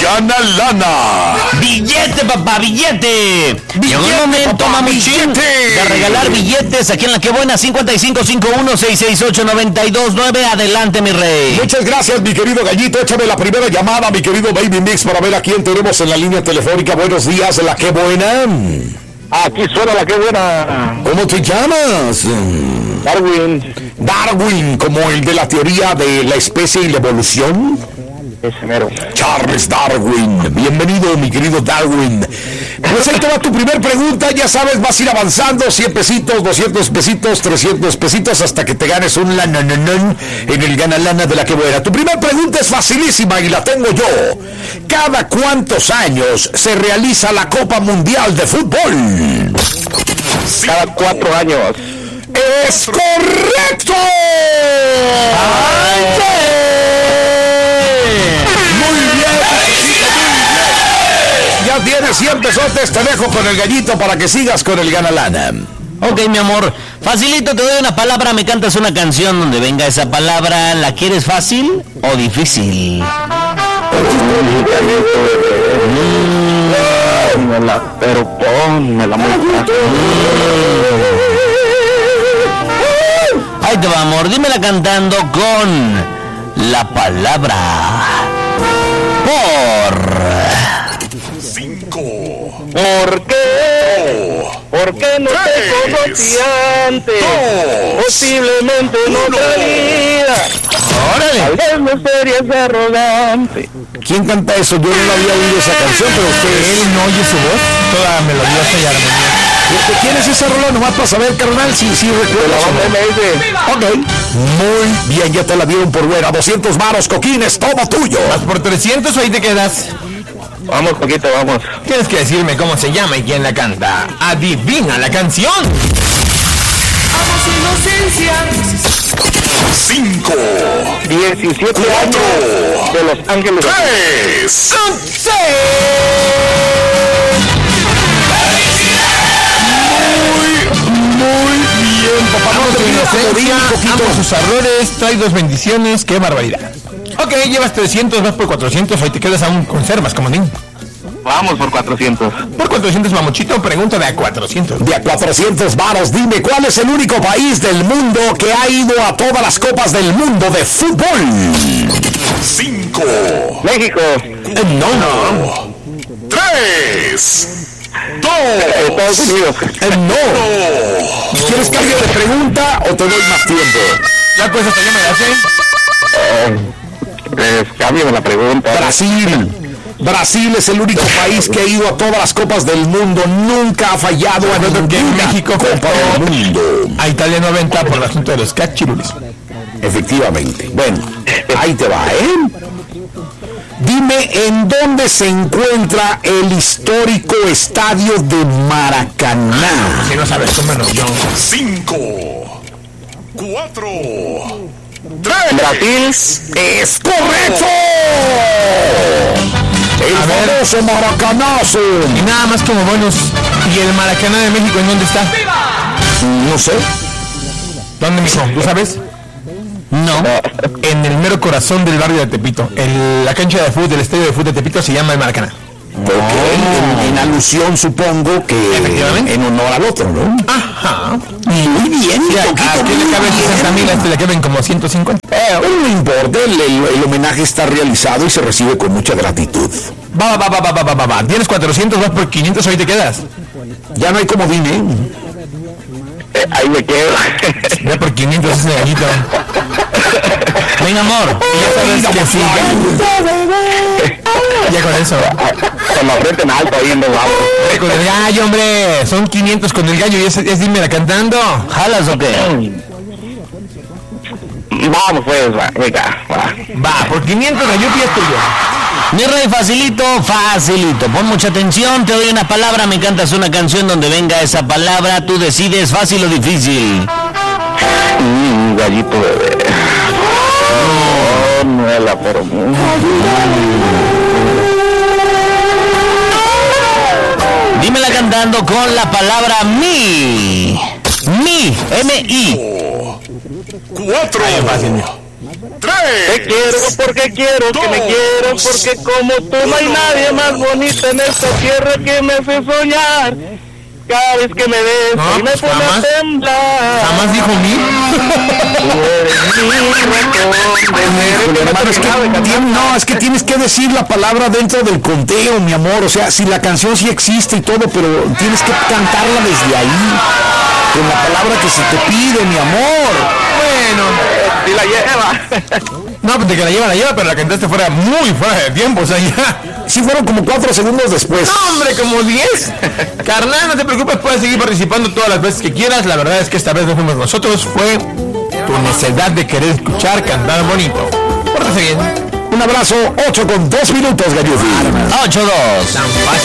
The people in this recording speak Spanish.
Gana lana. Billete, papá, billete. Llegó el momento, mamuchín, de regalar billetes aquí en La Que Buena. 5551-668-929. Adelante, mi rey. Muchas gracias, mi querido Gallito. Échame la primera llamada, mi querido Baby Mix, para ver a quién tenemos en la línea telefónica. Buenos días, La Que Buena. Aquí suena La Que Buena. ¿Cómo te llamas? Darwin. Darwin, como el de la teoría de la especie y la evolución. Ese mero. Charles Darwin. Bienvenido, mi querido Darwin. Pues ahí te va tu primer pregunta. Ya sabes, vas a ir avanzando. 100 pesitos, 200 pesitos, 300 pesitos, hasta que te ganes un lanananán en el Gana Lana de La Que Buena. Tu primera pregunta es facilísima y la tengo yo. ¿Cada cuántos años se realiza la Copa Mundial de Fútbol? Cada 4 años. ¡Es correcto! ¡Ay, Muy bien. Ya tienes 100 pesotes, te dejo con el Gallito para que sigas con el Gana Lana. Ok, mi amor. Facilito, te doy una palabra, me cantas una canción donde venga esa palabra. ¿La quieres fácil o difícil? Pero pónmela muy fácil. Ahí te va, amor. Dímela cantando con la palabra por. 5. ¿Por qué? ¿Por qué no te conocí antes? Posiblemente en otra vida. ¡Órale! Tal vez no serías arrogante. ¿Quién canta eso? Yo no la había oído esa canción, pero ustedes... ¿Él no oye su voz? Toda melodiosa y armoniosa. ¿De quién es esa rola? Nomás para saber, carnal, si recuerdas. Ok. Muy bien, ya te la dieron por buena. 200 varos, Coquines, todo tuyo. ¿Vas por 300 o ahí te quedas? Vamos, poquito, vamos. Tienes que decirme cómo se llama y quién la canta. ¡Adivina la canción! Amo su inocencia. 5, 17 4, años de Los Ángeles. 3, Muy bien, papá. Amo su inocencia, poquito. amo sus errores, trae 2 bendiciones, qué barbaridad. Ok, llevas 300, vas por 400, ahí te quedas aún, conservas, comodín. Vamos por 400. Por 400, mamuchito, pregunta de a 400. De a 400 varos, dime, ¿cuál es el único país del mundo que ha ido a todas las copas del mundo de fútbol? 5, México. no. 3, 2, Estados Unidos. no. ¿Quieres cambio de pregunta o te doy más tiempo? Ya pues hasta yo me la sé. Pues cámbiame la pregunta. Brasil. Brasil es el único país que ha ido a todas las copas del mundo. Nunca ha fallado en México Copa del Mundo. A Italia 90 por el asunto de los cachirulis. Efectivamente. Bueno, ahí te va, ¿eh? Dime en dónde se encuentra el histórico estadio de Maracaná. Si no sabes, tú menos yo. 5, 4, 3. Brasil. ¡Es correcto! El A ver. famoso Maracanazo. Y nada más como bonus. ¿Y el Maracaná de México en dónde está? No sé. ¿Dónde, mijo? ¿Tú sabes? No. En el mero corazón del barrio de Tepito. La cancha de fútbol, el estadio de fútbol de Tepito se llama el Maracaná. Ok, en alusión supongo que Efectivamente. en honor al otro, ¿no? Ajá. Muy bien, Sí, poquito, ¿a qué le muy caben bien. 60,000? A este le caben como 150. Pero no importa, el homenaje está realizado y se recibe con mucha gratitud. Va. Tienes 400, vas por 500, ahí te quedas. Ya no hay comodín, ¿eh? Ahí me quedo. Ve por 500 ese gallito. Venga, amor. Ya sabes que sí. Ya con eso. Con la frente en alto ahí nos vamos. Con el gallo, hombre. Son 500 con el gallo y es dímela cantando. ¿Jalas o qué? Vamos pues, venga, va. Va, por 500 gallupi es tuyo. Mi rey, facilito. Pon mucha atención, te doy una palabra, me cantas una canción donde venga esa palabra, tú decides fácil o difícil. Gallito bebé. No es la pero. Dímela cantando con la palabra mi. Mi, M-I. 4, 3, Te quiero porque quiero que me quiero, porque como tú no hay nadie más bonita en esta tierra que me hace soñar. Cada vez que me ves No, y me pues pone a jamás. temblar. Jamás dijo mí. Tú eres mi razón de ser. Hermano, es que tienes que decir la palabra dentro del conteo, mi amor. O sea, si la canción sí existe y todo, pero tienes que cantarla desde ahí, con la palabra que se te pide, mi amor. Bueno. Si la lleva. No, pues de que la lleva, pero la cantaste muy fuera de tiempo, o sea, ya. Sí, fueron como 4 segundos después. No, hombre, como 10. Carnal, no te preocupes, puedes seguir participando todas las veces que quieras. La verdad es que esta vez no fuimos nosotros, fue tu necesidad de querer escuchar cantar bonito. Pórtese bien. Un abrazo, 8 con 2 minutos, Gallufi. 8-2. Tan fácil.